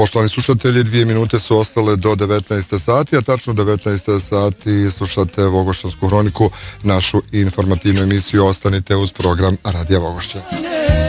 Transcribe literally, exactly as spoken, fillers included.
Poštovani slušatelji, dvije minute su ostale do devetnaest sati, a tačno devetnaest sati slušate Vogošćansku hroniku, našu informativnu emisiju. Ostanite uz program Radija Vogošća.